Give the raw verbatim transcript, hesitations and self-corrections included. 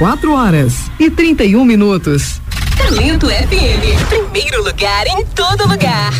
quatro horas e trinta e um minutos. Talento F M, primeiro lugar em todo lugar.